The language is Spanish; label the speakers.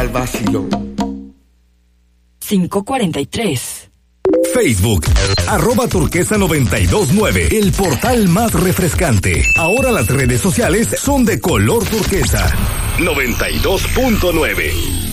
Speaker 1: Al vacilo.
Speaker 2: 5:43.
Speaker 3: Facebook, @turquesa929, el portal más refrescante. Ahora las redes sociales son de color turquesa. 92.9.